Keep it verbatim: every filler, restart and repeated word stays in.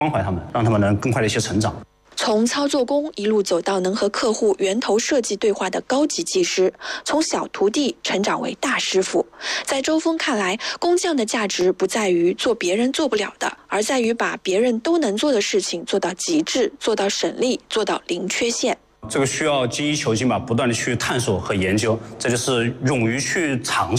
关怀他们，让他们能更快的一些成长。 从操作工一路走到能和客户源头设计对话的高级技师，从小徒弟成长为大师傅。在周峰看来，工匠的价值不在于做别人做不了的，而在于把别人都能做的事情做到极致，做到省力，做到零缺陷。 这个需要精益求精吧，不断的去探索和研究，这就是勇于去尝试。